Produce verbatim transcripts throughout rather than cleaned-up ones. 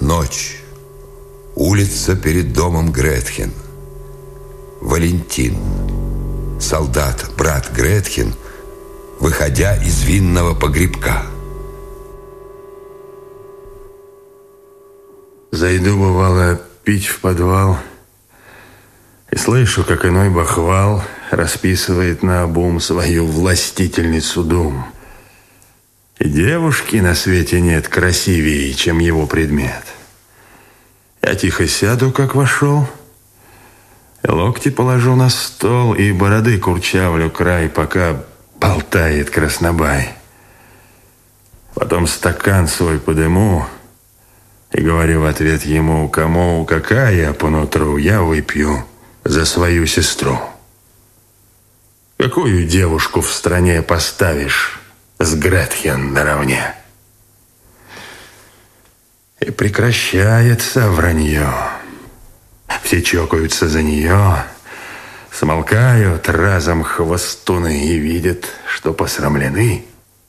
Ночь. Улица перед домом Гретхен. Валентин, солдат, брат Гретхен, выходя из винного погребка. Зайду, бывало, пить в подвал, и слышу, как иной бахвал расписывает наобум свою властительницу дум. И девушки на свете нет красивее, чем его предмет. Я тихо сяду, как вошел, и локти положу на стол, и бороды курчавлю край, пока болтает краснобай. Потом стакан свой подыму и говорю в ответ ему: кому какая по нутру, я выпью за свою сестру. Какую девушку в стране поставишь с Гретхен наравне? И прекращается вранье. Все чокаются за нее, смолкают разом хвостуны и видят, что посрамлены.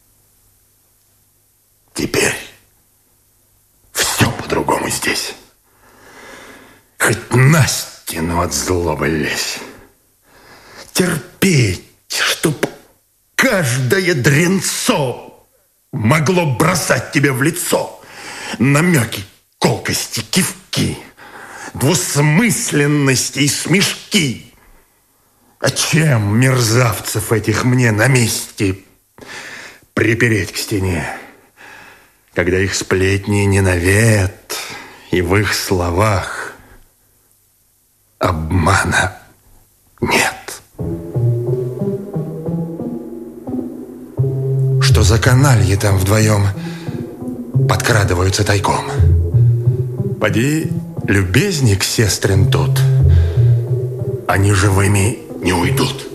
Теперь все по-другому здесь. Хоть на стену от злобы лезь. Терпеть, чтоб каждое дрянцо могло бросать тебе в лицо намеки, колкости, кивки, двусмысленности и смешки. А чем мерзавцев этих мне на месте припереть к стене, когда их сплетни не навет, и в их словах обмана нет? Что за канальи там вдвоем подкрадываются тайком? Поди, любезник сестрин тут, они живыми не уйдут.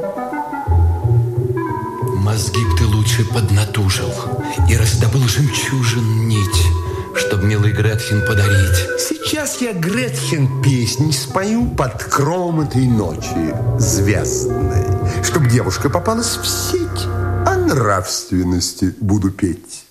Мозги б ты лучше поднатужил и раздобыл жемчужин нить, чтоб милый Гретхен подарить. Сейчас я Гретхен песнь спою под кром этой ночи звездной, чтоб девушка попалась в сеть, о нравственности буду петь.